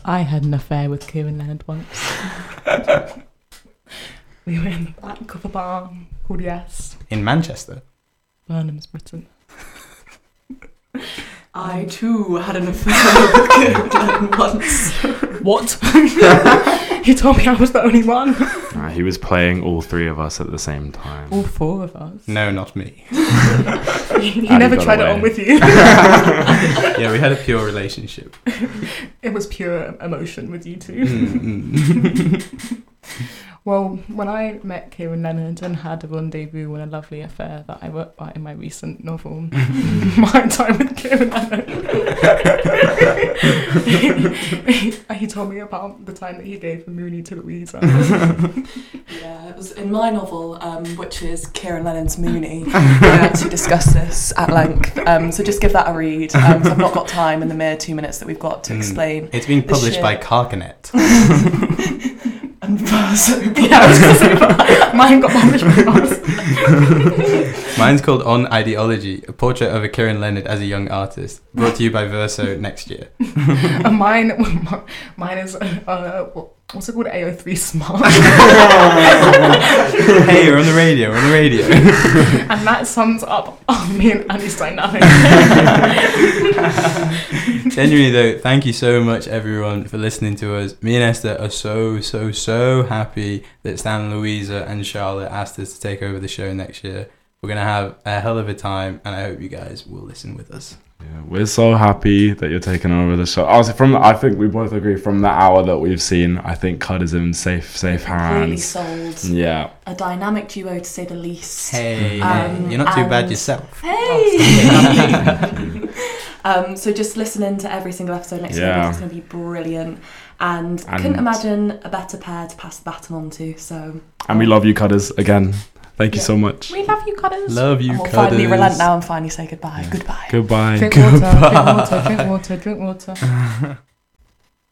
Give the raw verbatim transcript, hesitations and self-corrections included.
I had an affair with Kieran Leonard once. We were in the back of a bar called Yes. In Manchester? Burnham's, Britain. I too had an affair with Kieran Leonard once. What? You told me I was the only one. Uh, he was playing all three of us at the same time. All four of us. No, not me. He, he never got tried away. it on with you. Yeah, we had a pure relationship. It was pure emotion with you two. Mm-mm. Well, when I met Kieran Leonard and had a rendezvous and a lovely affair that I wrote about in my recent novel, My Time with Kieran Leonard, he, he told me about the time that he gave the Mooney to Louisa. Yeah, it was in my novel, um, which is Kieran Leonard's Mooney. We actually discuss this at length, um, so just give that a read. Um, 'cause I've not got time in the mere two minutes that we've got to explain. It's being the published shit. by Carcanet. And Verso. Yeah, I was going to say that. Mine got published by us. Mine's called On Ideology, a portrait of a Kieran Leonard as a young artist, brought to you by Verso next year. And mine, mine is, uh, what's it called? A O three Smart. Hey, we're on the radio, we're on the radio. And that sums up oh, me and Annie's dynamic. Genuinely though, thank you so much everyone for listening to us. Me and Esther are so, so, so happy that Stan, Louisa and Charlotte asked us to take over the show next year. We're going to have a hell of a time and I hope you guys will listen with us. Yeah, we're so happy that you're taking over the show. Honestly, from I think we both agree from the hour that we've seen, I think Cud is in safe, safe Really hands. sold. Yeah. A dynamic duo to say the least. Hey, Um, you're not too bad and- yourself. Hey! um, so just listen in to every single episode next Yeah. week. It's going to be brilliant. And, And- couldn't imagine a better pair to pass the baton on to. So And we love you, Cudders, again. Thank you Yeah. so much. We love you, Cudders. Love you, and we'll finally Cudders. relent now and finally say goodbye. Goodbye. Goodbye. Drink water, drink water, drink water, drink water.